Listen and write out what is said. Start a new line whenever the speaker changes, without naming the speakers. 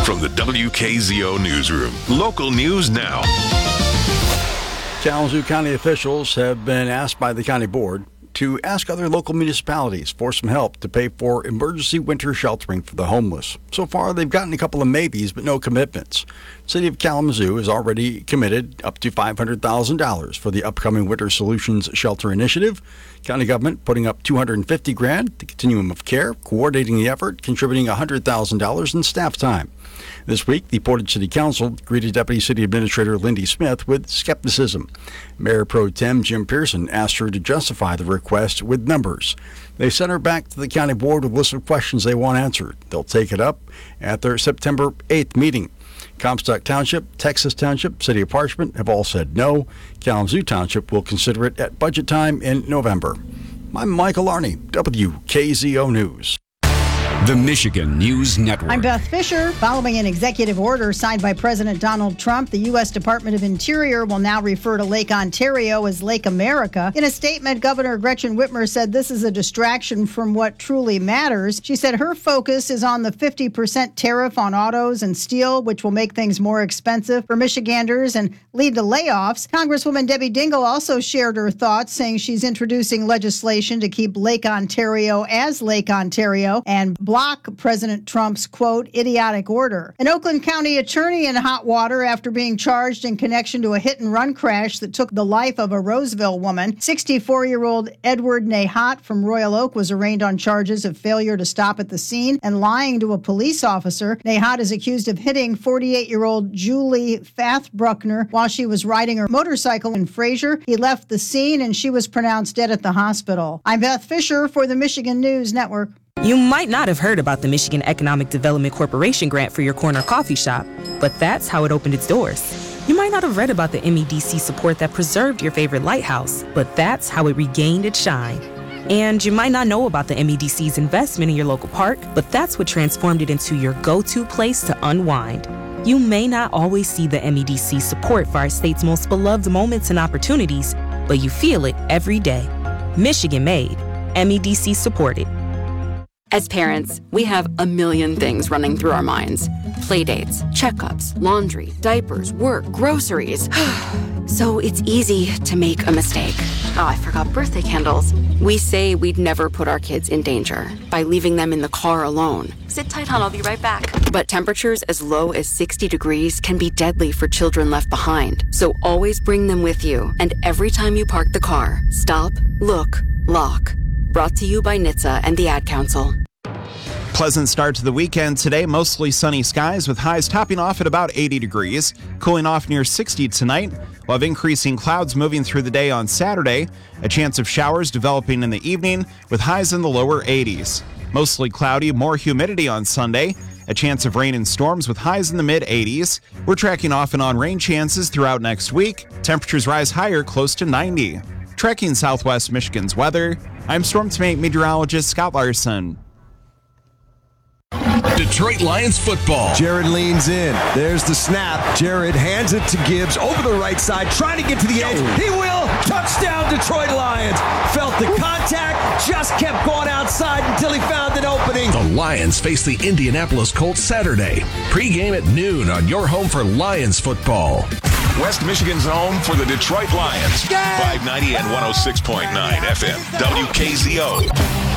From the WKZO Newsroom, local news now.
Kalamazoo County officials have been asked by the county board to ask other local municipalities for some help to pay for emergency winter sheltering for the homeless. So far, they've gotten a couple of maybes, but no commitments. City of Kalamazoo has already committed up to $500,000 for the upcoming Winter Solutions Shelter Initiative. County government putting up $250,000, the Continuum of Care, coordinating the effort, contributing $100,000 in staff time. This week, the Portage City Council greeted Deputy City Administrator Lindy Smith with skepticism. Mayor Pro Tem Jim Pearson asked her to justify the request with numbers. They sent her back to the county board with a list of questions they want answered. They'll take it up at their September 8th meeting. Comstock Township, Texas Township, City of Parchment have all said no. Kalamazoo Township will consider it at budget time in November. I'm Michael Arney, WKZO News.
The Michigan News Network.
I'm Beth Fisher. Following an executive order signed by President Donald Trump, the U.S. Department of Interior will now refer to Lake Ontario as Lake America. In a statement, Governor Gretchen Whitmer said this is a distraction from what truly matters. She said her focus is on the 50% tariff on autos and steel, which will make things more expensive for Michiganders and lead to layoffs. Congresswoman Debbie Dingell also shared her thoughts, saying she's introducing legislation to keep Lake Ontario as Lake Ontario and block President Trump's, quote, idiotic order. An Oakland County attorney in hot water after being charged in connection to a hit-and-run crash that took the life of a Roseville woman. 64-year-old Edward Nahat from Royal Oak was arraigned on charges of failure to stop at the scene and lying to a police officer. Nahat is accused of hitting 48-year-old Julie Fathbruckner while she was riding her motorcycle in Fraser. He left the scene and she was pronounced dead at the hospital. I'm Beth Fisher for the Michigan News Network.
You might not have heard about the Michigan Economic Development Corporation grant for your corner coffee shop, but that's how it opened its doors. You might not have read about the MEDC support that preserved your favorite lighthouse, but that's how it regained its shine. And you might not know about the MEDC's investment in your local park, but that's what transformed it into your go-to place to unwind. You may not always see the MEDC support for our state's most beloved moments and opportunities, but you feel it every day. Michigan made, MEDC supported.
As parents, we have a million things running through our minds. Playdates, checkups, laundry, diapers, work, groceries. So it's easy to make a mistake. Oh, I forgot birthday candles. We say we'd never put our kids in danger by leaving them in the car alone. Sit tight, hon, I'll be right back. But temperatures as low as 60 degrees can be deadly for children left behind. So always bring them with you. And every time you park the car, stop, look, lock. Brought to you by NHTSA and the Ad Council.
Pleasant start to the weekend today. Mostly sunny skies with highs topping off at about 80 degrees. Cooling off near 60 tonight. We'll have increasing clouds moving through the day on Saturday. A chance of showers developing in the evening with highs in the lower 80s. Mostly cloudy, more humidity on Sunday. A chance of rain and storms with highs in the mid-80s. We're tracking off and on rain chances throughout next week. Temperatures rise higher, close to 90. Tracking Southwest Michigan's weather, I'm Storm Team meteorologist Scott Larson.
Detroit Lions football.
Jared leans in. There's the snap. Jared hands it to Gibbs over the right side, trying to get to the edge. He will. Touchdown, Detroit Lions. Felt the contact, just kept going outside until he found an opening.
The Lions face the Indianapolis Colts Saturday. Pre-game at noon on your home for Lions football. West Michigan's home for the Detroit Lions. 590 and 106.9 FM. WKZO.